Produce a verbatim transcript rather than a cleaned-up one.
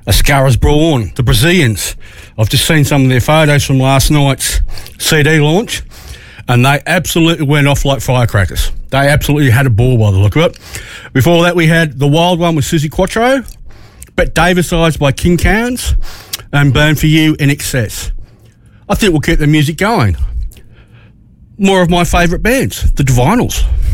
Ascaras Brawn, the Brazilians. I've just seen some of their photos from last night's C D launch, and they absolutely went off like firecrackers. They absolutely had a ball by the look of it. Before that, we had The Wild One with Suzi Quatro, Bet Davis Eyes by King Cowns, and Burn For You in Excess. I think we'll keep the music going. More of my favourite bands, the Divinals.